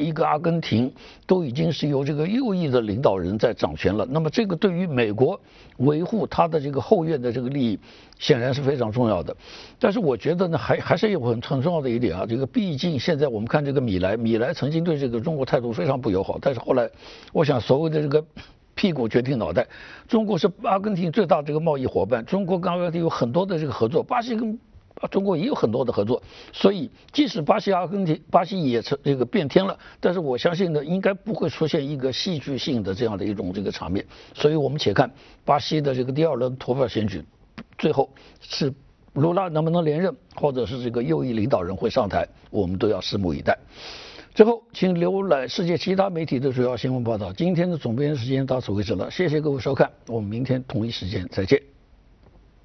一个阿根廷都已经是由这个右翼的领导人在掌权了。那么这个对于美国维护他的这个后院的这个利益，显然是非常重要的。但是我觉得呢，还是有很重要的一点啊，这个毕竟现在我们看这个米莱曾经对这个中国态度非常不友好，但是后来我想所谓的这个屁股决定脑袋，中国是阿根廷最大的这个贸易伙伴，中国跟阿根廷有很多的这个合作，巴西跟中国也有很多的合作，所以即使巴西也这个变天了，但是我相信呢，应该不会出现一个戏剧性的这样的一种这个场面。所以我们且看巴西的这个第2轮投票选举，最后是卢拉能不能连任，或者是这个右翼领导人会上台，我们都要拭目以待。最后，请浏览世界其他媒体的主要新闻报道。今天的总编时间到此为止了，谢谢各位收看，我们明天同一时间再见。